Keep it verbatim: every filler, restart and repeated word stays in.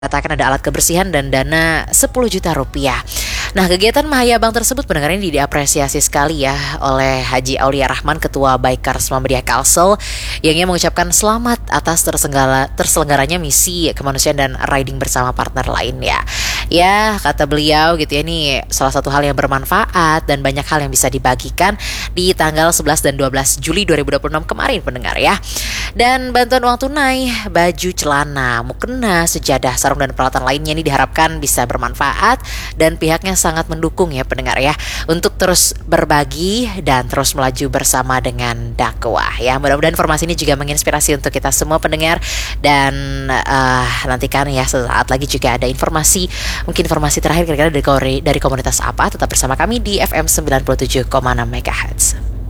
Katakan ada alat kebersihan dan dana sepuluh juta rupiah. Nah, kegiatan Mahayabang tersebut pendengar ini diapresiasi sekali ya oleh Haji Aulia Rahman, Ketua Baikars Muhammadiyah Kalsel, yang ia mengucapkan selamat atas tersenggala, terselenggaranya misi kemanusiaan dan riding bersama partner lainnya. Ya, kata beliau gitu ya, ini salah satu hal yang bermanfaat dan banyak hal yang bisa dibagikan di tanggal sebelas dan dua belas Juli dua ribu dua puluh enam kemarin pendengar ya. Dan bantuan uang tunai, baju, celana, mukena, sejadah, sarung dan peralatan lainnya ini diharapkan bisa bermanfaat dan pihaknya sangat mendukung ya pendengar ya untuk terus berbagi dan terus melaju bersama dengan dakwah ya. Mudah-mudahan informasi ini juga menginspirasi untuk kita semua pendengar, dan uh, nantikan ya sesaat lagi juga ada informasi, mungkin informasi terakhir kira-kira dari, dari komunitas apa. Tetap bersama kami di F M sembilan puluh tujuh koma enam MHz.